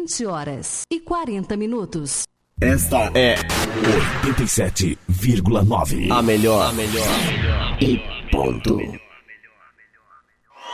20h40. Esta é 87,9. A melhor. E ponto.